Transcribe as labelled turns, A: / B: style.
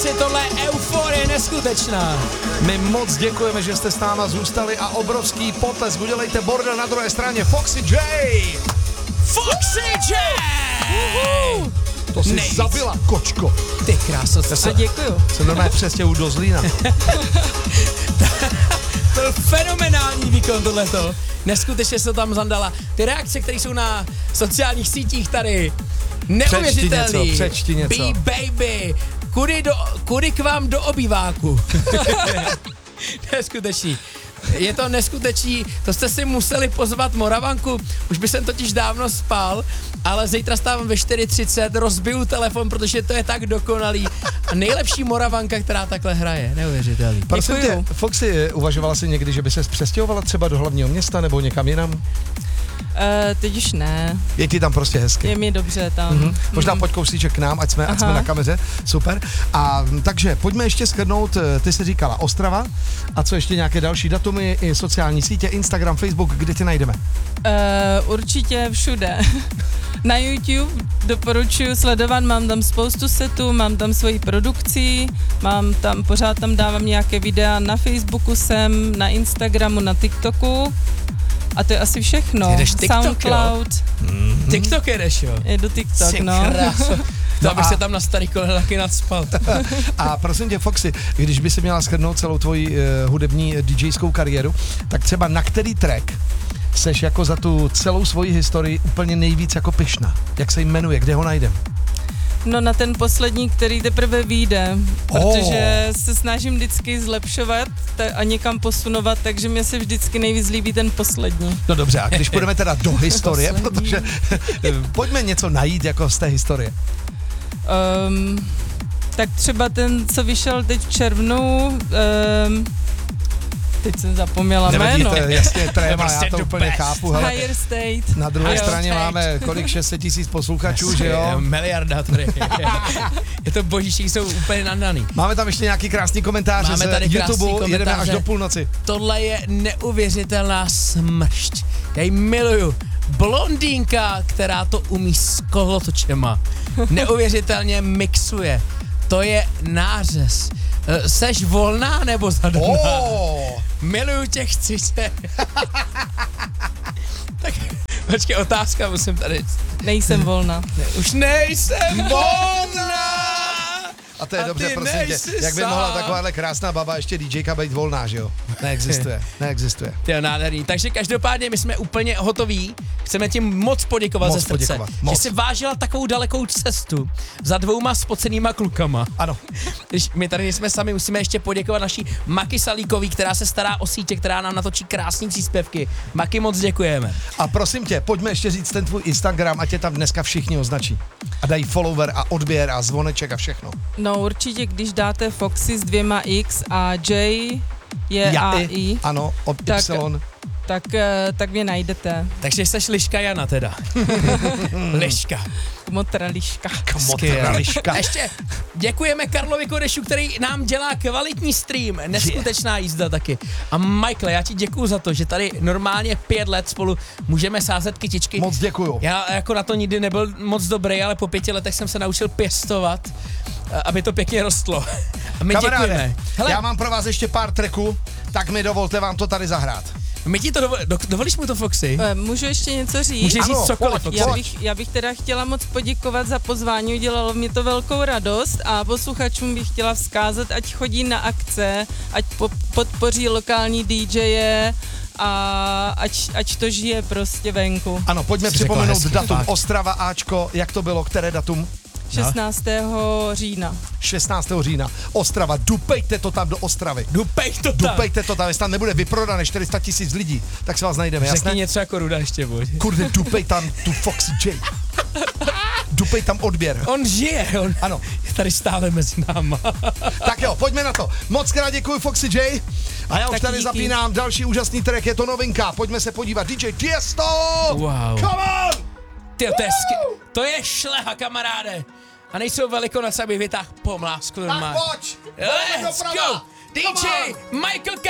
A: Chlapci, tohle je euforie neskutečná.
B: My moc děkujeme, že jste s náma zůstali a obrovský potlesk udělejte bordel na druhé straně Foxy J.
A: Foxy J!
B: To si
A: Nejvíc.
B: zabila, kočko.
A: Ty kráso,
C: Děkuju.
B: Jsem normálně přestěhu do Zlína.
A: byl fenomenální výkon tohleto. Neskutečně se to tam zandala. Ty reakce, které jsou na sociálních sítích tady, neuvěřitelný.
B: Přečti něco.
A: B-baby, kudy k vám do obýváku. Neskutečný. Je to neskutečný, to jste si museli pozvat Moravanku, už by jsem totiž dávno spal, ale zítra stávám ve 4:30, rozbiju telefon, protože to je tak dokonalý a nejlepší Moravanka, která takhle hraje, neuvěřitelný.
B: Prosím tě, Foxy, uvažovala jsi někdy, že by ses přestěhovala třeba do hlavního města nebo někam jinam?
C: Teď už ne.
B: Je ti tam prostě hezky.
C: Je mi dobře tam.
B: Možná pojď kousíček k nám, ať jsme na kameře. Super. A takže pojďme ještě shrnout, ty jsi říkala Ostrava a co ještě nějaké další datumy, i sociální sítě, Instagram, Facebook, kde tě najdeme?
C: Určitě všude. Na YouTube doporučuji sledovat, mám tam spoustu setů, mám tam svoji produkci, pořád tam dávám nějaké videa, na Facebooku jsem, na Instagramu, na TikToku. A to je asi všechno.
A: Jdeš TikTok,
C: SoundCloud.
A: TikTok jedeš, jo?
C: Jedu TikTok, no.
A: To abych se tam na starý kolena taky nadspal.
B: A prosím tě, Foxy, když by si měla shrnout celou tvoji hudební DJskou kariéru, tak třeba na který track seš jako za tu celou svoji historii úplně nejvíc jako pyšná? Jak se jmenuje, kde ho najdem?
C: No na ten poslední, který teprve vyjde, protože se snažím vždycky zlepšovat a někam posunovat, takže mě se vždycky nejvíc líbí ten poslední.
B: No dobře, a když půjdeme teda do historie, protože pojďme něco najít jako z té historie.
C: Tak třeba ten, co vyšel teď v červnu, teď jsem zapomněla jméno.
B: Jasně, tréma,
A: prostě
B: já to úplně chápu. Hele,
C: Higher State.
B: na druhé
C: Higher
B: straně
C: State.
B: máme kolik 600 000 posluchačů, že jo?
A: Miliarda tady. Je to božíši, jsou úplně nandaný.
B: Máme tam ještě nějaký krásný komentář
A: Máme
B: z
A: tady krásný
B: YouTube, jedeme až
A: komentáře.
B: do půlnoci.
A: Tohle je neuvěřitelná smršť. Já ji miluju. Blondýnka, která to umí s kolotočema. Neuvěřitelně mixuje. To je nářez. Seš volná nebo zadaná? Miluju tě, chci tě. Tak počkej, otázka musím tady.
C: Nejsem volná.
A: Už nejsem volná!
B: A to je
A: A
B: dobře,
A: ty
B: prosím tě.
A: nejsi
B: Jak by
A: sám.
B: mohla takováhle krásná baba ještě DJka být volná, že jo? Neexistuje.
A: Ty nádherný. Takže každopádně my jsme úplně hotoví. Chceme ti moc poděkovat ze srdce, že jsi vážila takovou dalekou cestu za 2 spocenýma klukama.
B: Ano.
A: Když my tady nejsme sami, musíme ještě poděkovat naší Maki Salíkový, která se stará o sítě, která nám natočí krásný příspěvky. Maki, moc děkujeme.
B: A prosím tě, pojďme ještě říct ten tvůj Instagram, ať tě tam dneska všichni označí. A dají follower a odběr a zvoneček a všechno.
C: No určitě, když dáte Foxy s 2 X a J je AI,
B: ano, od
C: tak,
B: Y.
C: tak mě najdete.
A: Takže jsi Liška Jana teda. Liška.
C: Kmotrališka.
B: Kmotrališka.
A: A ještě děkujeme Karlovi Kodešu, který nám dělá kvalitní stream. Neskutečná jízda taky. A Michael, já ti děkuju za to, že tady normálně 5 let spolu můžeme sázet kytičky.
B: Moc děkuju.
A: Já jako na to nikdy nebyl moc dobrý, ale po 5 letech jsem se naučil pěstovat, aby to pěkně rostlo. A my děkujeme. Hele,
B: já mám pro vás ještě pár tracků, tak mi dovolte vám to tady zahrát.
A: my ti to dovolíš mu to, Foxy?
C: Můžu ještě něco říct?
A: Můžeš říct
B: Ano,
A: cokoliv,
B: pojď,
A: Foxy.
C: Já bych teda chtěla moc poděkovat za pozvání, udělalo mi to velkou radost a posluchačům bych chtěla vzkázat, ať chodí na akce, ať podpoří lokální DJe a ať to žije prostě venku.
B: Ano, pojďme
A: Jsi
B: připomenout
A: hezky,
B: datum.
A: fakt.
B: Ostrava Ačko, jak to bylo, které datum?
C: 16. října.
B: 16. října. Ostrava, dupejte to tam do Ostravy.
A: Dupej to tam.
B: Dupejte to tam, jestli tam nebude vyprodané 400 000 lidí, tak se vás najdeme, jasné?
A: Řekni něco jako Ruda ještě, buď.
B: Kurde, dupej tam tu Foxy J. Dupej tam odběr.
A: On žije, on
B: Ano.
A: je tady stále mezi náma.
B: Tak jo, pojďme na to. Moc krát děkuji Foxy J. A já už
C: Taky
B: tady
C: díky.
B: zapínám další úžasný track, je to novinka. Pojďme se podívat. DJ Tiesto!
A: Wow.
B: Come on!
A: Tyjo, to je šleha, kamaráde. A nejsou Velikonoce, aby vytáhl pomlásku
B: Tak
A: normálně.
B: pojď!
A: Let's
B: doprava.
A: go! DJ
B: Come on.
A: Michael